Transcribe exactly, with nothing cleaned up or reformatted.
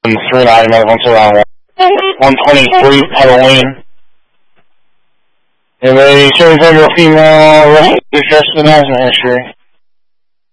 three nine, another one to round one. one twenty-three, Halloween. If a certain female dressed in as an history.